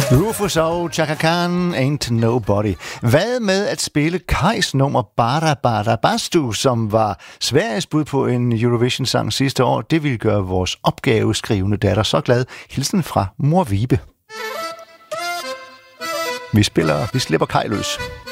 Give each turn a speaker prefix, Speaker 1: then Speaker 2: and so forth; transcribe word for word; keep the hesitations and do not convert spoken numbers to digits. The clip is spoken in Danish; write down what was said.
Speaker 1: Rufus og Chaka Khan, Ain't Nobody. Hvad med at spille Kajs nummer Bara Bara Bastu, som var Sveriges bud på en Eurovision-sang sidste år? Det ville gøre vores opgaveskrivende datter så glad. Hilsen fra mor Vibe. Vi spiller, vi slipper Kaj løs.